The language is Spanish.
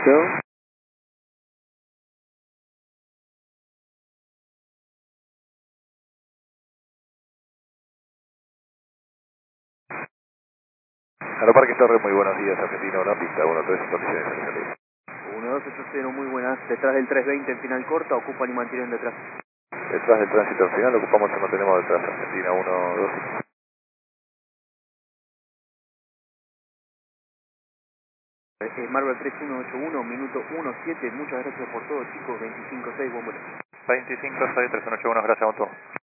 Listo. Aeroparque Torre, muy buenos días, Argentina, una pista, 1-3 en condiciones de salida. 1280, muy buenas. Detrás del 320 en final corta, ocupan y mantienen detrás. Detrás del tránsito al final, ocupamos y mantenemos detrás, Argentina, 1-2. Marvel 3181, minuto 17. Muchas gracias por todo, chicos. 25-6, buen vuelo. 25-6, 3181, gracias, Monto.